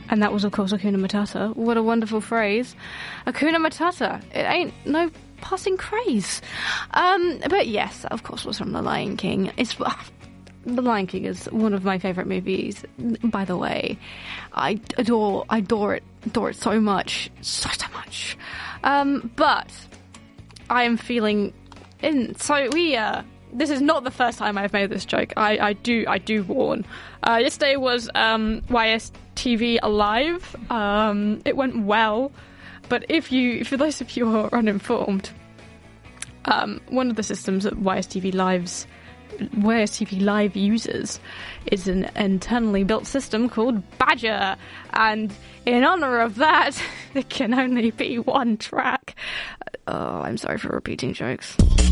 And that was, of course, Hakuna Matata. What a wonderful phrase. Hakuna Matata. It ain't no passing craze. But yes, of course, was from The Lion King. The Lion King is one of my favourite movies, by the way. I adore it so much. So much. But I am feeling... this is not the first time I've made this joke. I do warn. Yesterday was YSTV Alive. It went well, but for those of you who are uninformed, one of the systems that YSTV Live uses is an internally built system called Badger, and in honour of that, there can only be one track. Oh, I'm sorry for repeating jokes.